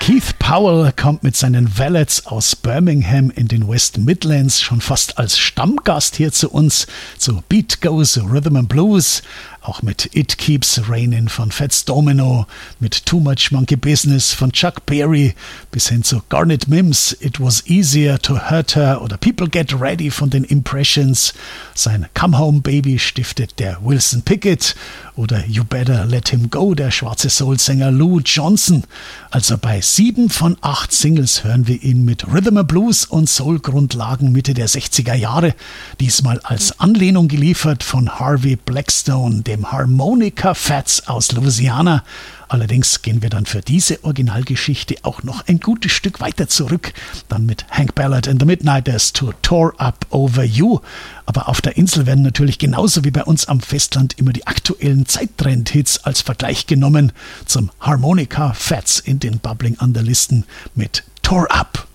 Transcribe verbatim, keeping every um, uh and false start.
Keith Powell kommt mit seinen Ballads aus Birmingham in den West Midlands schon fast als Stammgast hier zu uns, zu Beat Goes Rhythm and Blues, auch mit It Keeps Raining von Fats Domino, mit Too Much Monkey Business von Chuck Berry bis hin zu Garnet Mims, It Was Easier to Hurt Her oder People Get Ready von den Impressions. Sein Come Home Baby stiftet der Wilson Pickett oder You Better Let Him Go, der schwarze Soul-Sänger Lou Johnson. Also bei sieben von acht Singles hören wir ihn mit Rhythm and Blues und Soul-Grundlagen Mitte der sechziger Jahre. Diesmal als Anlehnung geliefert von Harvey Blackstone, dem Harmonica Fats aus Louisiana. Allerdings gehen wir dann für diese Originalgeschichte auch noch ein gutes Stück weiter zurück, dann mit Hank Ballard and the Midnighters to Tore Up Over You. Aber auf der Insel werden natürlich genauso wie bei uns am Festland immer die aktuellen Zeittrend-Hits als Vergleich genommen zum Harmonica Fats in den Bubbling Under Listen mit Tore Up.